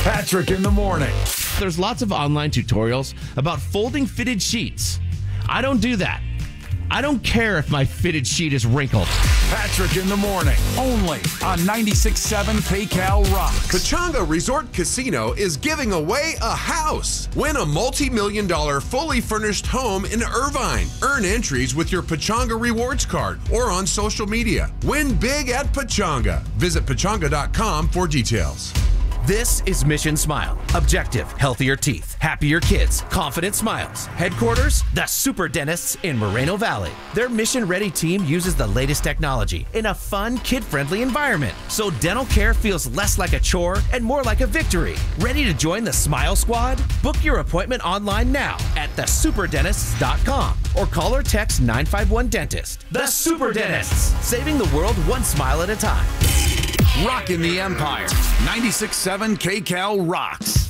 Patrick in the morning. There's lots of online tutorials about folding fitted sheets. I don't do that. I don't care if my fitted sheet is wrinkled. Patrick in the morning, only on 96.7 KCal Rocks. Pechanga Resort Casino is giving away a house. Win a multi-million-dollar fully furnished home in Irvine. Earn entries with your Pechanga Rewards card or on social media. Win big at Pechanga. Visit pechanga.com for details. This is Mission Smile. Objective, healthier teeth, happier kids, confident smiles. Headquarters, the Super Dentists in Moreno Valley. Their mission-ready team uses the latest technology in a fun, kid-friendly environment, so dental care feels less like a chore and more like a victory. Ready to join the Smile Squad? Book your appointment online now at thesuperdentists.com or call or text 951-DENTIST. The Super Dentists, saving the world one smile at a time. Rockin' the Empire. 96.7 KCal Rocks.